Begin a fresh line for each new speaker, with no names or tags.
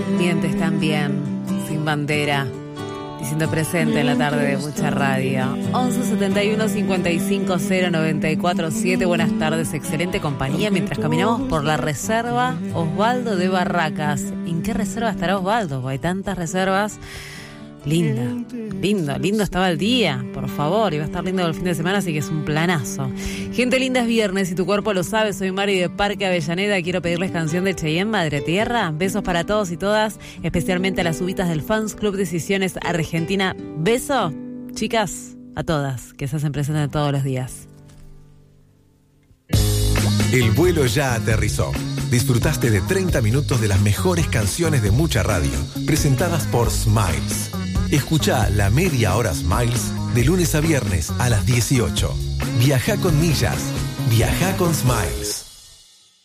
Dientes también, sin bandera, diciendo presente en la tarde de Mucha Radio. 11 71 55 0 94 7. Buenas tardes, excelente compañía mientras caminamos por la reserva Osvaldo de Barracas. ¿En qué reserva estará Osvaldo? Hay tantas reservas. Lindo estaba el día, por favor, iba a estar lindo el fin de semana, así que es un planazo. Gente linda, es viernes y tu cuerpo lo sabe. Soy Mari de Parque Avellaneda, quiero pedirles canción de Cheyenne, Madre Tierra. Besos para todos y todas, especialmente a las ubitas del Fans Club Decisiones Argentina. Beso, chicas, a todas que se hacen presentes todos los días.
El vuelo ya aterrizó. Disfrutaste de 30 minutos de las mejores canciones de Mucha Radio, presentadas por Smiles. Escuchá la media hora Smiles de lunes a viernes a las 18. Viajá con millas. Viajá con Smiles.